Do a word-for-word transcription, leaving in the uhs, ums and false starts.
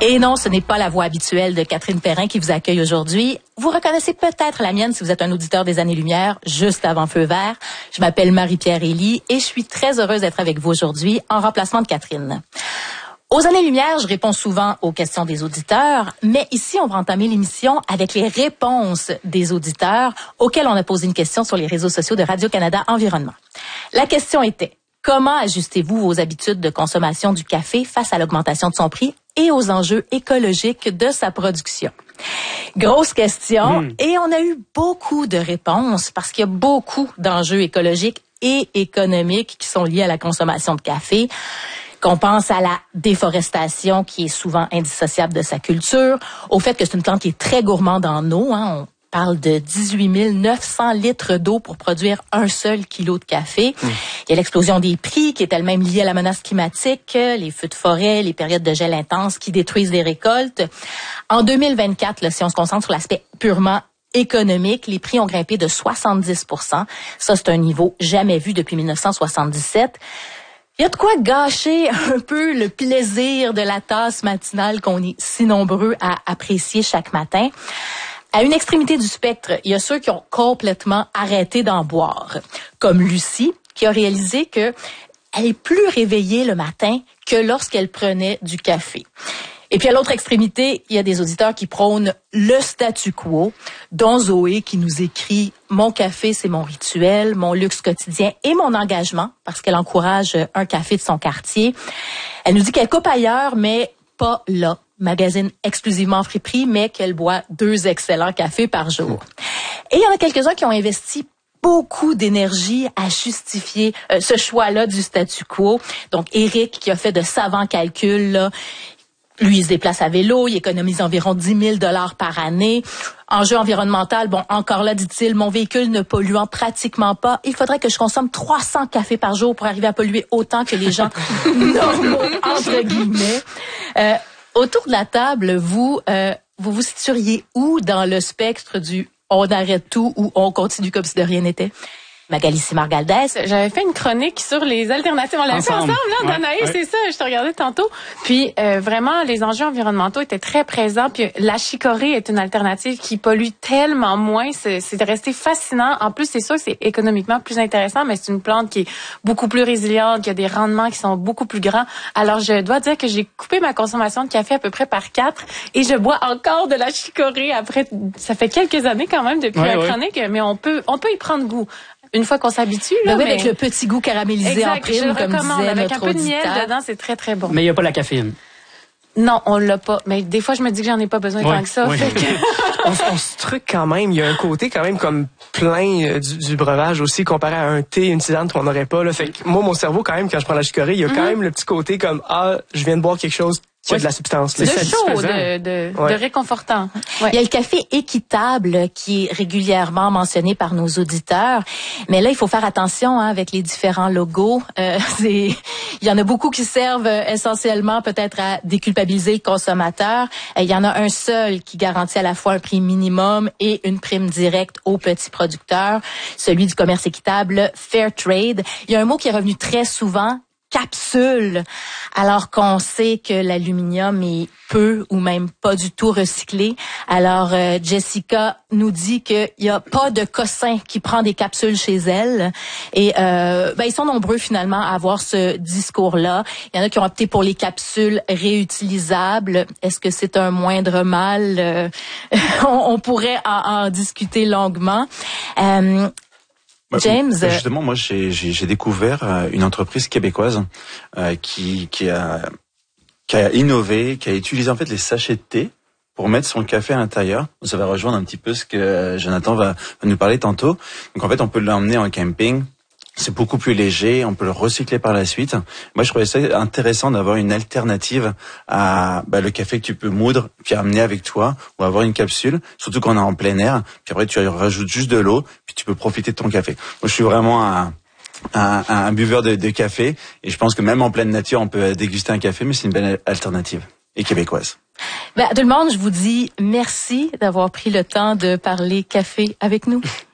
Et non, ce n'est pas la voix habituelle de Catherine Perrin qui vous accueille aujourd'hui. Vous reconnaissez peut-être la mienne si vous êtes un auditeur des Années-Lumière, juste avant Feu vert. Je m'appelle Marie-Pierre Élie et je suis très heureuse d'être avec vous aujourd'hui en remplacement de Catherine. Aux Années-Lumière, je réponds souvent aux questions des auditeurs, mais ici, on va entamer l'émission avec les réponses des auditeurs auxquels on a posé une question sur les réseaux sociaux de Radio-Canada Environnement. La question était: comment ajustez-vous vos habitudes de consommation du café face à l'augmentation de son prix et aux enjeux écologiques de sa production? Grosse question, mmh. et on a eu beaucoup de réponses parce qu'il y a beaucoup d'enjeux écologiques et économiques qui sont liés à la consommation de café. Qu'on pense à la déforestation qui est souvent indissociable de sa culture, au fait que c'est une plante qui est très gourmande en eau, hein, on parle de dix-huit mille neuf cents litres d'eau pour produire un seul kilo de café. Mmh. Il y a l'explosion des prix qui est elle-même liée à la menace climatique, les feux de forêt, les périodes de gel intense qui détruisent les récoltes. En deux mille vingt-quatre, là, si on se concentre sur l'aspect purement économique, les prix ont grimpé de soixante-dix pour cent. Ça, c'est un niveau jamais vu depuis dix-neuf cent soixante-dix-sept. Il y a de quoi gâcher un peu le plaisir de la tasse matinale qu'on est si nombreux à apprécier chaque matin. À une extrémité du spectre, il y a ceux qui ont complètement arrêté d'en boire, comme Lucie, qui a réalisé que elle est plus réveillée le matin que lorsqu'elle prenait du café. Et puis à l'autre extrémité, il y a des auditeurs qui prônent le statu quo, dont Zoé qui nous écrit « Mon café, c'est mon rituel, mon luxe quotidien et mon engagement » parce qu'elle encourage un café de son quartier. Elle nous dit qu'elle coupe ailleurs, mais pas là. Magazine exclusivement friperie, mais qu'elle boit deux excellents cafés par jour. Et il y en a quelques-uns qui ont investi beaucoup d'énergie à justifier euh, ce choix-là du statu quo. Donc, Éric qui a fait de savants calculs, là. Lui, il se déplace à vélo, il économise environ dix mille dollars par année. Enjeu environnemental, bon, encore là, dit-il, mon véhicule ne polluant pratiquement pas. Il faudrait que je consomme trois cents cafés par jour pour arriver à polluer autant que les gens normaux, entre guillemets. Euh, autour de la table, vous, euh, vous vous situeriez où dans le spectre du on arrête tout ou on continue comme si de rien n'était? Magali Simard-Galdès. J'avais fait une chronique sur les alternatives. On l'avait fait ensemble, là, Danaï, ouais, ouais. C'est ça, je te regardais tantôt. Puis, euh, vraiment, les enjeux environnementaux étaient très présents. Puis, la chicorée est une alternative qui pollue tellement moins. C'est, c'est resté fascinant. En plus, c'est sûr que c'est économiquement plus intéressant, mais c'est une plante qui est beaucoup plus résiliente, qui a des rendements qui sont beaucoup plus grands. Alors, je dois dire que j'ai coupé ma consommation de café à peu près par quatre et je bois encore de la chicorée après, ça fait quelques années quand même depuis ouais, la chronique, ouais. mais on peut, on peut y prendre goût. Une fois qu'on s'habitue, là. Ben oui, mais... avec le petit goût caramélisé exact, en prime, comme disait avec notre un peu de miel auditeur. dedans, c'est très, très bon. Mais il n'y a pas la caféine. Non, on l'a pas. Mais des fois, je me dis que j'en ai pas besoin ouais, tant que ça. Ouais. Fait que... on, on se truque quand même. Il y a un côté quand même comme plein euh, du, du breuvage aussi, comparé à un thé, une tisane qu'on n'aurait pas. Là. Fait que moi, mon cerveau, quand même, quand je prends la chicorée, il y a mm-hmm. quand même le petit côté comme, ah, je viens de boire quelque chose qui a de la substance. De chaud, de, de, ouais. de réconfortant. Ouais. Il y a le café équitable qui est régulièrement mentionné par nos auditeurs. Mais là, il faut faire attention hein, avec les différents logos. Euh, c'est, il y en a beaucoup qui servent euh, essentiellement peut-être à déculpabiliser le consommateur. Euh, il y en a un seul qui garantit à la fois un prix minimum et une prime directe aux petits producteurs, celui du commerce équitable, Fair Trade. Il y a un mot qui est revenu très souvent, capsule, alors qu'on sait que l'aluminium est peu ou même pas du tout recyclé. Alors, euh, Jessica nous dit qu'il y a pas de cossin qui prend des capsules chez elle. Et euh, ben, ils sont nombreux finalement à avoir ce discours-là. Il y en a qui ont opté pour les capsules réutilisables. Est-ce que c'est un moindre mal? Euh, on, on pourrait en, en discuter longuement. Euh, James, justement, moi, j'ai, j'ai, j'ai découvert une entreprise québécoise euh, qui, qui a, qui a innové, qui a utilisé en fait les sachets de thé pour mettre son café à l'intérieur. Ça va rejoindre un petit peu ce que Jonathan va, va nous parler tantôt. Donc en fait, on peut l'emmener en camping. C'est beaucoup plus léger, on peut le recycler par la suite. Moi, je trouvais ça intéressant d'avoir une alternative à bah, le café que tu peux moudre puis amener avec toi ou avoir une capsule, surtout quand on est en plein air. Puis après, tu rajoutes juste de l'eau puis tu peux profiter de ton café. Moi, je suis vraiment un, un, un buveur de, de café et je pense que même en pleine nature, on peut déguster un café, mais c'est une belle alternative et québécoise. Ben, tout le monde, je vous dis merci d'avoir pris le temps de parler café avec nous.